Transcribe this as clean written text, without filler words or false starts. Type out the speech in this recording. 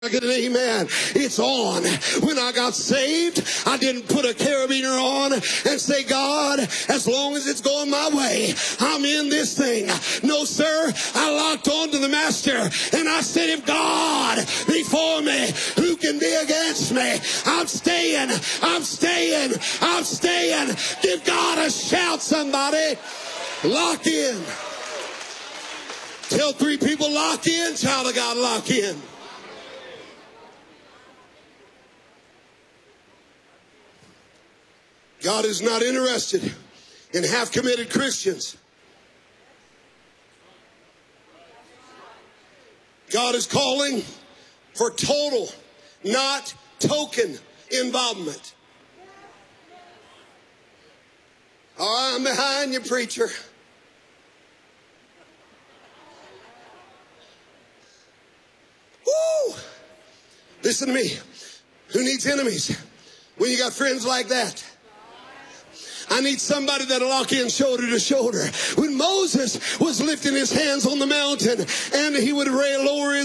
Amen. It's on. When I got saved, I didn't put a carabiner on and say, God, as long as it's going my way, I'm in this thing. No, sir. I locked on to the master and I said, if God before me, who can be against me? I'm staying. I'm staying. I'm staying. Give God a shout, somebody. Lock in. Tell 3 people, lock in. Child of God, lock in. God is not interested in half-committed Christians. God is calling for total, not token involvement. Oh, I'm behind you, preacher. Woo! Listen to me. Who needs enemies when you got friends like that? I need somebody that'll lock in shoulder to shoulder. When Moses was lifting his hands on the mountain and he would lower his